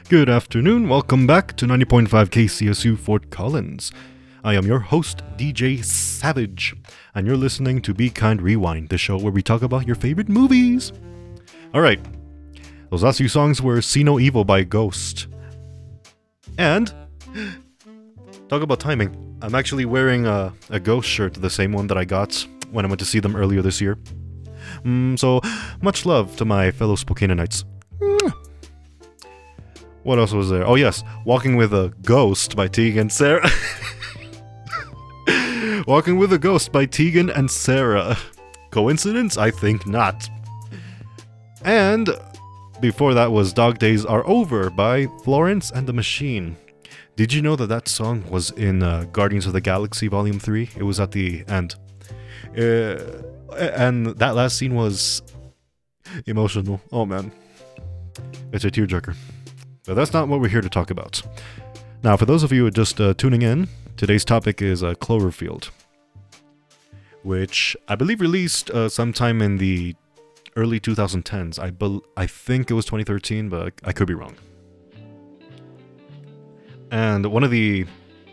Good afternoon, welcome back to 90.5 KCSU Fort Collins. I am your host, DJ Savage, and you're listening to Be Kind Rewind, the show where we talk about your favorite movies. Alright, those last few songs were See No Evil by Ghost. And, talk about timing, I'm actually wearing a Ghost shirt, the same one that I got when I went to see them earlier this year. So, much love to my fellow Spokaneanites. What else was there? Oh yes, Walking with a Ghost by Tegan and Sarah. Walking with a Ghost by Tegan and Sarah. Coincidence? I think not. And before that was Dog Days Are Over by Florence and the Machine. Did you know that song was in Guardians of the Galaxy Volume 3? It was at the end. And that last scene was emotional. Oh man. It's a tearjerker. But that's not what we're here to talk about. Now, for those of you who are just tuning in, today's topic is Cloverfield, which I believe released sometime in the early 2010s. I think it was 2013, but I could be wrong. And one of the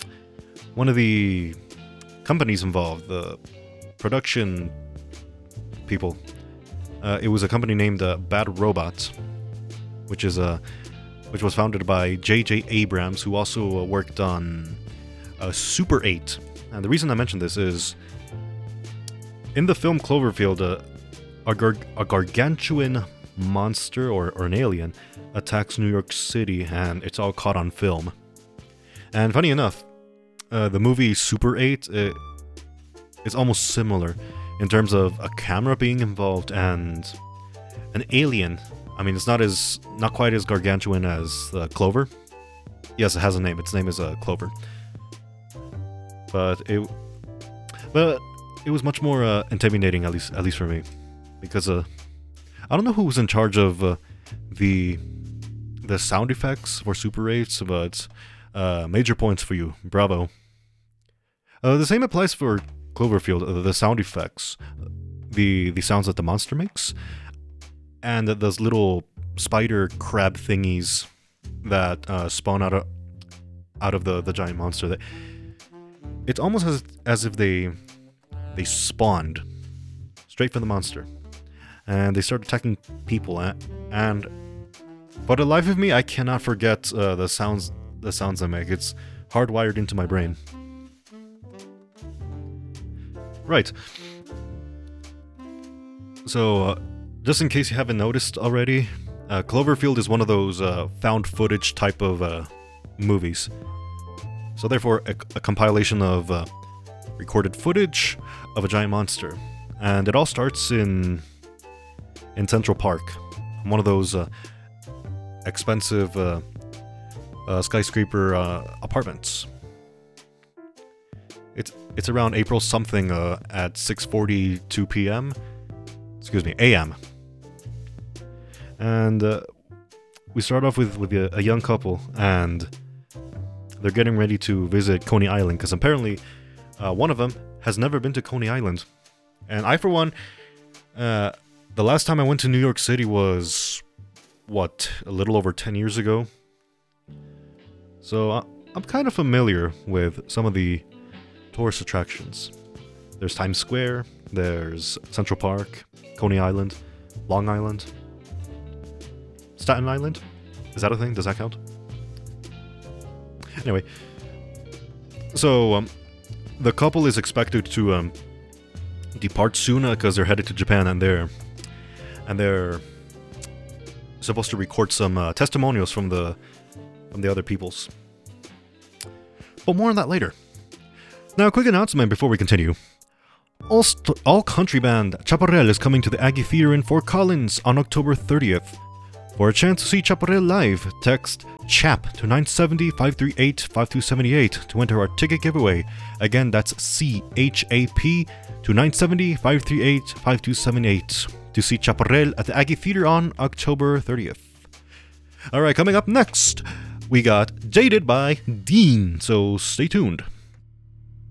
companies involved, the production people, it was a company named Bad Robot, which was founded by J.J. Abrams, who also worked on Super 8. And the reason I mention this is, in the film Cloverfield, a gargantuan monster or an alien attacks New York City, and it's all caught on film. And funny enough, the movie Super 8 is almost similar in terms of a camera being involved and an alien. I mean, it's not quite as gargantuan as Clover. Yes, it has a name. Its name is Clover. But it was much more intimidating, at least for me, because I don't know who was in charge of the sound effects for Super 8, but major points for you. Bravo. The same applies for Cloverfield. The sound effects, the sounds that the monster makes. And those little spider crab thingies that spawn out of the giant monster. It's almost as if they spawned straight from the monster, and they start attacking people. And for the life of me, I cannot forget the sounds they make. It's hardwired into my brain. Right. So. Just in case you haven't noticed already, Cloverfield is one of those found footage type of movies. So therefore, a compilation of recorded footage of a giant monster. And it all starts in Central Park, one of those expensive skyscraper apartments. It's around April something at 6:42 p.m. Excuse me, a.m. And we start off with a young couple, and they're getting ready to visit Coney Island, because apparently one of them has never been to Coney Island. And I, for one, the last time I went to New York City was, a little over 10 years ago. So I'm kind of familiar with some of the tourist attractions. There's Times Square, there's Central Park, Coney Island, Long Island, Staten Island. Is that a thing? Does that count? Anyway, so the couple is expected to depart soon because they're headed to Japan, and they're supposed to record some testimonials from the other peoples. But more on that later. Now, a quick announcement before we continue. All country band Chaparral is coming to the Aggie Theater in Fort Collins on October 30th. For a chance to see Chaparral live, text CHAP to 970-538-5278 to enter our ticket giveaway. Again, that's CHAP to 970-538-5278 to see Chaparral at the Aggie Theater on October 30th. Alright, coming up next, we got Jaded by Dean, so stay tuned.